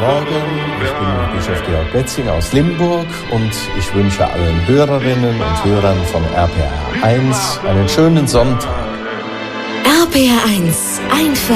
Morgen, ich bin Bischof Georg Betzing aus Limburg und ich wünsche allen Hörerinnen und Hörern von RPR 1 einen schönen Sonntag. RPR 1, einfach